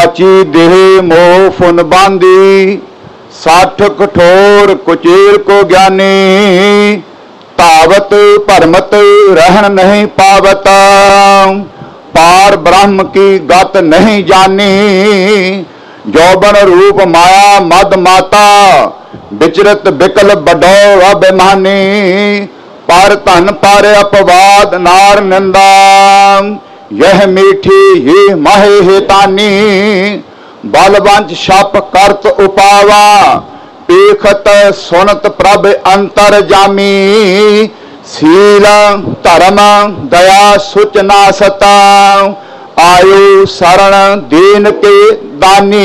बाची देह मोह फुन बांधी, साठ कठोर कुचेल को ज्ञानी, तावत परमत रहन नहीं पावत, पार ब्रह्म की गत नहीं जानी, जौबन रूप माया मद माता, विचरत बिकल बडो अभिमानी, पर धन पर अपवाद नार निंदा, यह मीठी ही महे हेतानी, बलवंश शप करत उपावा, पेखत सुनत प्रभ अंतर जामी, शील धर्म दया सुचना सता, आयु शरण दीन के दानी।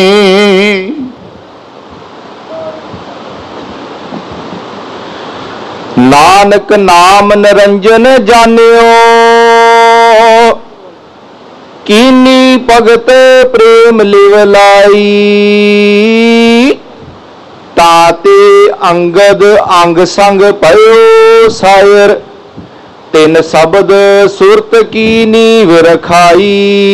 नानक नाम निरंजन जानियो, कीनी भगत प्रेम लिव लाई, ताते अंगद अंग संग पयो सायर, तिन शब्द सुरत की नीव रखाई,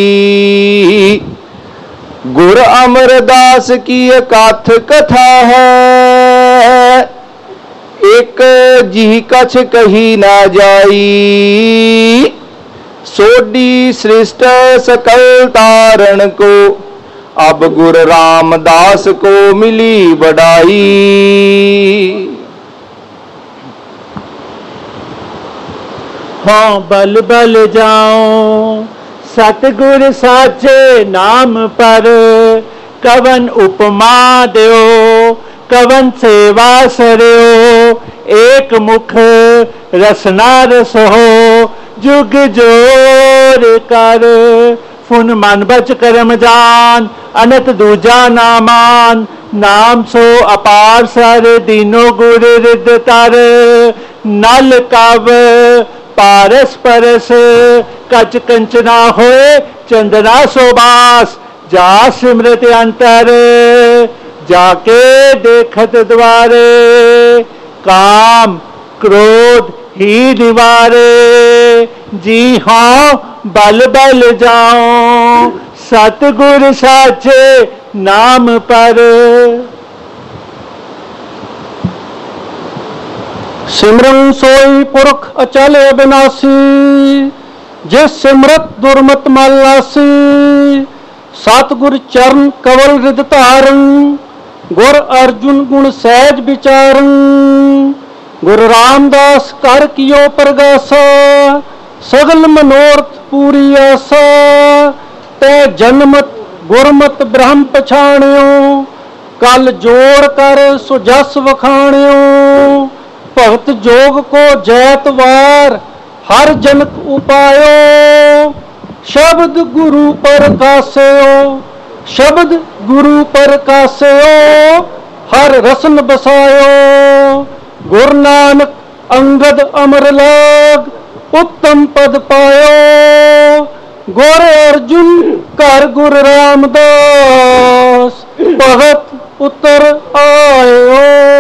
गुर अमरदास की कथ कथा है, एक जी कछ कही ना जाई, सोडी सृष्ट सकल तारण को, अब गुरु रामदास को मिली बड़ाई। हाँ बल बल जाओ सतगुर साचे नाम पर, कवन उपमा दो कवन सेवा सरयो, एक मुख रसना रस हो जुग जोर कर, फुन मन बच करम जान अनत दूजा नामान, नाम सो अपार सर दीनो गुर रिद तर, नल कव पारस परस कच कंचना होए चंदना सोबास, जा सिमरत अंतर जाके देखत द्वारे, काम क्रोध ही निवारे, जी हाँ बल बल जाओ सतगुर साचे नाम पर। सिमरन सोई पुरख अचल अविनाशी, जिस सिमरत दुर्मत मल्लासी, सतगुर चरण कवल रिद धारन, गुर अर्जुन गुण सहज विचारन, गुरु रामदास कर कियो प्रगासा, सगल मनोरथ पूरी आसा, ते जन्मत गुरमत ब्रह्म पछाणियो, कल जोड़ कर सुजस वखाणियो, भगत जोग को जैत वार हर जनक उपायो, शब्द गुरु पर कास्यो, शब्द गुरु पर कास्यो, हर रसन बसायो, गुरु नानक अंगद अमर लाग, उत्तम पद पायो, गुर अर्जुन कर गुरु रामदास, भगत उतर आयो।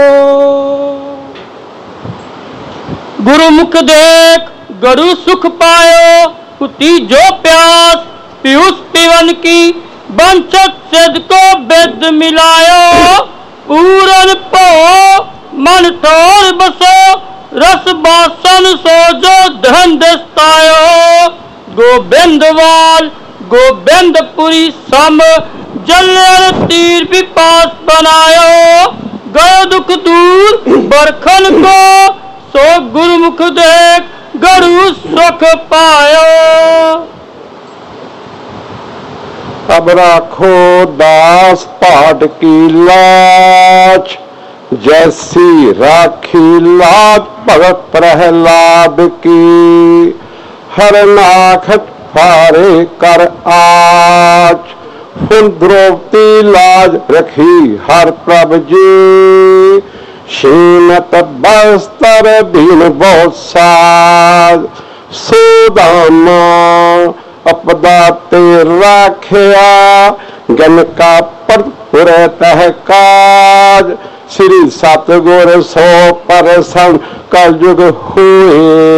गुरु मुख देख गरु सुख पायो, पुती जो प्यास पीयूष पीवन की, वंशत सिद्ध को वेद मिलायो, पूरन पो मन ठोर बसो, रस बासन सो जो धन दस्तायो, गोबिंदवाल गोबिंदपुरी सम, जलन तीर विपास बनायो, गयो दुख दूर बरखन को, सो गुरुमुख देख गरु सुख पायो। अब राखो दास पाट की लाज, जैसी राखी लाज भगत प्रहलाद की, हर नाखत फारे कर आज, फुल द्रौपदी लाज रखी हर प्रभ जी, शीनत बस्तर दीन बहुत साज, सुदामा अपदा ते राखिया, गन का पर तह काज, श्री सतगुर सो परसन कलयुग हुए।